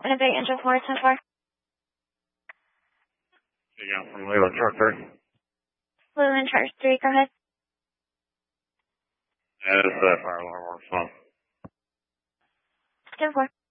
Winnipeg Engine 410-4. Again from Leland Truck 3. Leland Truck 3, go ahead. Yeah, it's that fire alarm works fine. 10-4.